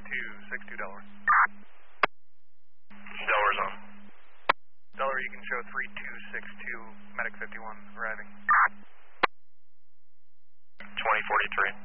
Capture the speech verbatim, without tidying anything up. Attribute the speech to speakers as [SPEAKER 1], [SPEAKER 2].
[SPEAKER 1] two six two Delaware.
[SPEAKER 2] Delaware's on.
[SPEAKER 1] Delaware, you can show three two six two, Medic fifty-one arriving.
[SPEAKER 2] twenty forty-three.